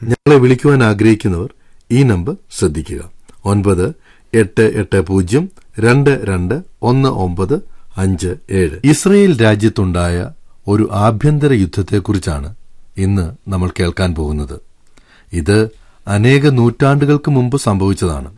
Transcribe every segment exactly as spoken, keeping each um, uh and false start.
ഞങ്ങളെ വിളിക്കുവാൻ ആഗ്രഹിക്കുന്നവർ ഈ നമ്പർ ശ്രദ്ധിക്കുക: ഒൻപത് എട്ട് എട്ട് പൂജ്യം രണ്ട് രണ്ട് ഒന്ന് ഒമ്പത് അഞ്ച് ഏഴ്. ഇസ്രയേൽ രാജ്യത്തുണ്ടായ ഒരു ആഭ്യന്തര യുദ്ധത്തെക്കുറിച്ചാണ് ഇന്ന് നമ്മൾ കേൾക്കാൻ പോകുന്നത്. ഇത് അനേക നൂറ്റാണ്ടുകൾക്ക് മുമ്പ് സംഭവിച്ചതാണ്.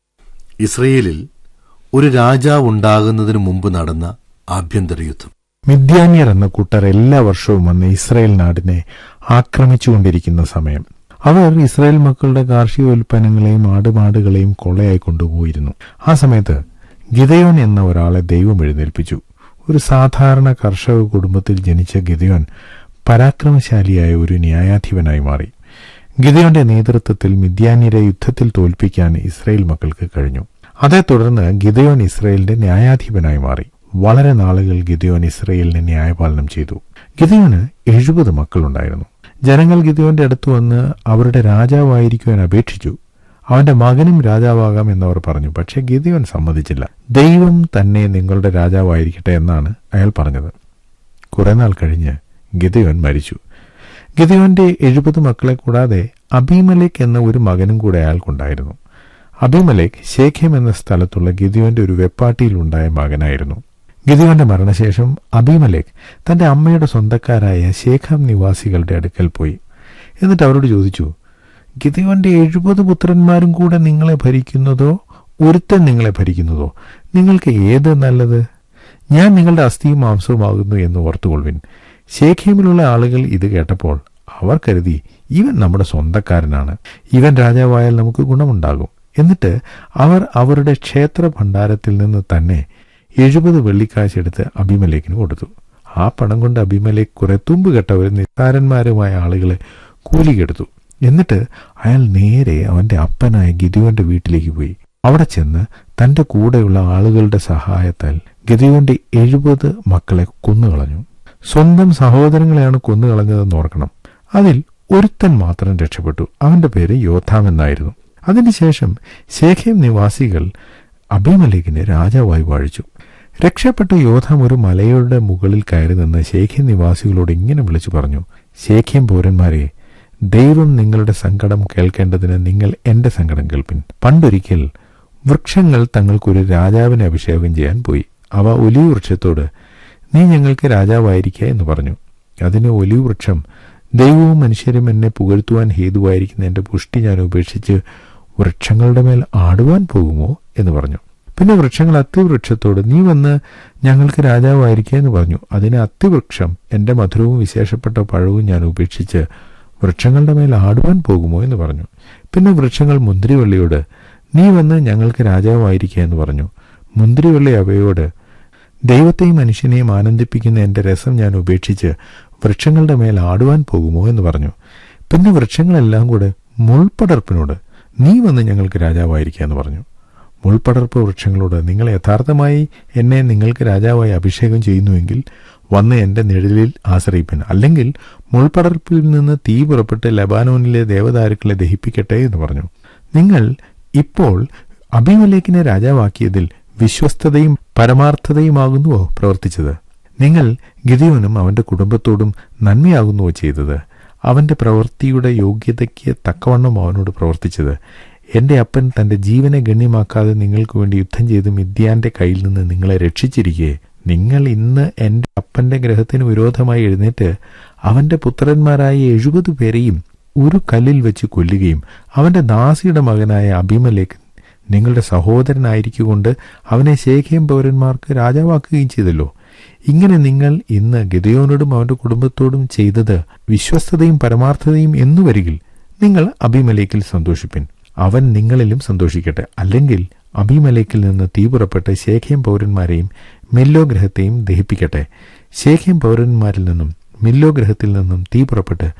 ഇസ്രയേലിൽ ഒരു രാജാവ് ഉണ്ടാകുന്നതിന് മുമ്പ് നടന്ന ആഭ്യന്തര യുദ്ധം. മിദ്യാന്യർ എന്ന കൂട്ടർ എല്ലാ വർഷവും വന്ന് ഇസ്രായേൽ നാടിനെ ആക്രമിച്ചുകൊണ്ടിരിക്കുന്ന സമയം. അവർ ഇസ്രായേൽ മക്കളുടെ കാർഷിക ഉൽപ്പന്നങ്ങളെയും ആടുമാടുകളെയും കൊള്ളയായി കൊണ്ടുപോയിരുന്നു. ആ സമയത്ത് ഗിദെയോൻ എന്ന ഒരാളെ ദൈവം എഴുന്നേൽപ്പിച്ചു. ഒരു സാധാരണ കർഷക കുടുംബത്തിൽ ജനിച്ച ഗിദെയോൻ പരാക്രമശാലിയായ ഒരു ന്യായാധിപനായി മാറി. ഗിദെയോന്റെ നേതൃത്വത്തിൽ മിദ്യാന്യരെ യുദ്ധത്തിൽ തോൽപ്പിക്കാൻ ഇസ്രായേൽ മക്കൾക്ക് കഴിഞ്ഞു. അതേ തുടർന്ന് ഗിദെയോൻ ഇസ്രായേലിന്റെ ന്യായാധിപനായി മാറി. വളരെ നാളുകൾ ഗിദെയോൻ ഇസ്രായേലിനെ ന്യായപാലനം ചെയ്തു. ഗിദെയോന് എഴുപത് മക്കളുണ്ടായിരുന്നു. ജനങ്ങൾ ഗിദെയോന്റെ അടുത്ത് വന്ന് അവരുടെ രാജാവായിരിക്കുവാൻ അപേക്ഷിച്ചു. അവന്റെ മകനും രാജാവാകാം എന്നവർ പറഞ്ഞു. പക്ഷെ ഗിദെയോൻ സമ്മതിച്ചില്ല. ദൈവം തന്നെ നിങ്ങളുടെ രാജാവായിരിക്കട്ടെ എന്നാണ് അയാൾ പറഞ്ഞത്. കുറെ നാൾ കഴിഞ്ഞ് ഗിദെയോൻ മരിച്ചു. ഗിദെയോന്റെ എഴുപത് മക്കളെ കൂടാതെ അബീമലേക്ക് എന്ന ഒരു മകനും കൂടെ അയാൾക്കുണ്ടായിരുന്നു. അബീമലേക്ക് ശേഖേം എന്ന സ്ഥലത്തുള്ള ഗിദെയോന്റെ ഒരു വെപ്പാട്ടിയിലുണ്ടായ മകനായിരുന്നു. ഗിദെയോന്റെ മരണശേഷം അബീമലേക്ക് തന്റെ അമ്മയുടെ സ്വന്തക്കാരായ ശേഖം നിവാസികളുടെ അടുക്കൽ പോയി. എന്നിട്ട് അവരോട് ചോദിച്ചു, ഗിദെയോന്റെ എഴുപത് പുത്രന്മാരും കൂടെ നിങ്ങളെ ഭരിക്കുന്നതോ ഒരുത്തൻ നിങ്ങളെ ഭരിക്കുന്നതോ? നിങ്ങൾക്ക് ഏത് നല്ലത്? ഞാൻ നിങ്ങളുടെ അസ്ഥിയും മാംസവുമാകുന്നു എന്ന് ഓർത്തുകൊള്ളുവിൻ. ശേഖേമിലുള്ള ആളുകൾ ഇത് കേട്ടപ്പോൾ അവർ കരുതി, ഇവൻ നമ്മുടെ സ്വന്തക്കാരനാണ്, ഇവൻ രാജാവായാൽ നമുക്ക് ഗുണമുണ്ടാകും. എന്നിട്ട് അവർ അവരുടെ ക്ഷേത്ര ഭണ്ഡാരത്തിൽ നിന്ന് തന്നെ എഴുപത് വെള്ളിക്കാശെടുത്ത് അബീമലേക്കിന് കൊടുത്തു. ആ പണം കൊണ്ട് അബീമലേക്ക് കുറെ തുമ്പ് കെട്ടവർ നിസ്സാരന്മാരുമായ ആളുകളെ കൂലിക്കെടുത്തു. എന്നിട്ട് അയാൾ നേരെ അവന്റെ അപ്പനായ ഗിദെയോന്റെ വീട്ടിലേക്ക് പോയി. അവിടെ ചെന്ന് തന്റെ കൂടെയുള്ള ആളുകളുടെ സഹായത്താൽ ഗിദെയോന്റെ എഴുപത് മക്കളെ കൊന്നുകളഞ്ഞു. സ്വന്തം സഹോദരങ്ങളെയാണ് കൊന്നുകളഞ്ഞതെന്ന് ഓർക്കണം. അതിൽ ഒരുത്തൻ മാത്രം രക്ഷപ്പെട്ടു. അവന്റെ പേര് യോഥാം എന്നായിരുന്നു. അതിനുശേഷം ശേഖേം നിവാസികൾ അബീമലേക്കിനെ രാജാവായി വാഴിച്ചു. രക്ഷപ്പെട്ട യോഥാം ഒരു മലയുടെ മുകളിൽ കയറി നിന്ന് ശേഖേം നിവാസികളോട് ഇങ്ങനെ വിളിച്ചു പറഞ്ഞു: ശേഖേം പൗരന്മാരെ, ദൈവം നിങ്ങളുടെ സങ്കടം കേൾക്കേണ്ടതിന് നിങ്ങൾ എന്റെ സങ്കടം കേൾപ്പിൻ. പണ്ടൊരിക്കൽ വൃക്ഷങ്ങൾ തങ്ങൾക്കൊരു രാജാവിനെ അഭിഷേകം ചെയ്യാൻ പോയി. അവ ഒലിവ് വൃക്ഷത്തോട്, നീ ഞങ്ങൾക്ക് രാജാവായിരിക്കുക എന്ന് പറഞ്ഞു. അതിന് ഒലിവ് വൃക്ഷം, ദൈവവും മനുഷ്യരും എന്നെ പുകഴ്ത്തുവാൻ ഹേതുവായിരിക്കുന്ന എന്റെ പുഷ്ടി ഞാൻ ഉപേക്ഷിച്ച് വൃക്ഷങ്ങളുടെ മേൽ ആടുവാൻ പോകുമോ എന്ന് പറഞ്ഞു. പിന്നെ വൃക്ഷങ്ങൾ അത്തിവൃക്ഷത്തോട്, നീ വന്ന് ഞങ്ങൾക്ക് രാജാവായിരിക്കുക എന്ന് പറഞ്ഞു. അതിന് അത്തിവൃക്ഷം, എന്റെ മധുരവും വിശേഷപ്പെട്ട പഴവും ഞാൻ ഉപേക്ഷിച്ച് വൃക്ഷങ്ങളുടെ മേൽ ആടുവാൻ പോകുമോ എന്ന് പറഞ്ഞു. പിന്നെ വൃക്ഷങ്ങൾ മുന്തിരിവള്ളിയോട്, നീ വന്ന് ഞങ്ങൾക്ക് രാജാവായിരിക്കുക എന്ന് പറഞ്ഞു. മുന്തിരിവള്ളി അവയോട്, ദൈവത്തെയും മനുഷ്യനെയും ആനന്ദിപ്പിക്കുന്ന എന്റെ രസം ഞാൻ ഉപേക്ഷിച്ച് വൃക്ഷങ്ങളുടെ മേൽ ആടുവാൻ പോകുമോ എന്ന് പറഞ്ഞു. പിന്നെ വൃക്ഷങ്ങളെല്ലാം കൂടെ മുൾപടർപ്പിനോട്, നീ വന്ന് ഞങ്ങൾക്ക് രാജാവായിരിക്കുക എന്ന് പറഞ്ഞു. മുൾപടർപ്പ് വൃക്ഷങ്ങളോട്, നിങ്ങൾ യഥാർത്ഥമായി എന്നെ നിങ്ങൾക്ക് രാജാവായി അഭിഷേകം ചെയ്യുന്നുവെങ്കിൽ വന്ന് എന്റെ നിഴലിൽ ആശ്രയിപ്പൻ, അല്ലെങ്കിൽ മുൾപടർപ്പിൽ നിന്ന് തീ പുറപ്പെട്ട് ലബാനോനിലെ ദേവദാരുക്കളെ ദഹിപ്പിക്കട്ടെ എന്ന് പറഞ്ഞു. നിങ്ങൾ ഇപ്പോൾ അബീമലേക്കിനെ രാജാവാക്കിയതിൽ വിശ്വസ്തതയും പരമാർത്ഥതയുമാകുന്നുവോ പ്രവർത്തിച്ചത്? നിങ്ങൾ ഗിദെയോനും അവന്റെ കുടുംബത്തോടും നന്മയാകുന്നുവോ ചെയ്തത്? അവന്റെ പ്രവൃത്തിയുടെ യോഗ്യതയ്ക്ക് തക്കവണ്ണം അവനോട് പ്രവർത്തിച്ചത്? എന്റെ അപ്പൻ തന്റെ ജീവനെ ഗണ്യമാക്കാതെ നിങ്ങൾക്ക് വേണ്ടി യുദ്ധം ചെയ്ത് മിദ്യാന്റെ കയ്യിൽ നിന്ന് നിങ്ങളെ രക്ഷിച്ചിരിക്കെ നിങ്ങൾ ഇന്ന് എന്റെ അപ്പന്റെ ഗ്രഹത്തിന് വിരോധമായി എഴുന്നേറ്റ് അവന്റെ പുത്രന്മാരായ എഴുപത് പേരെയും ഒരു കല്ലിൽ വെച്ച് കൊല്ലുകയും അവന്റെ ദാസിയുടെ മകനായ അബീമലേക്ക് നിങ്ങളുടെ സഹോദരനായിരിക്കൊണ്ട് അവനെ ശേഖേം പൗരന്മാർക്ക് രാജാവാക്കുകയും ചെയ്തല്ലോ. ഇങ്ങനെ നിങ്ങൾ ഇന്ന് ഗിദെയോനോടും അവന്റെ കുടുംബത്തോടും ചെയ്തത് വിശ്വസ്തതയും പരമാർത്ഥതയും എന്നു വരികിൽ നിങ്ങൾ അബീമലേക്കിൽ സന്തോഷിപ്പിൻ, അവൻ നിങ്ങളിലും സന്തോഷിക്കട്ടെ. അല്ലെങ്കിൽ അബീമലേക്കിൽ നിന്ന് തീ പുറപ്പെട്ട് ശേഖേം പൗരന്മാരെയും മില്ലോ ഗ്രഹത്തെയും ദഹിപ്പിക്കട്ടെ. ശേഖേം പൗരന്മാരിൽ നിന്നും മില്ലോ ഗ്രഹത്തിൽ നിന്നും തീ പുറപ്പെട്ട്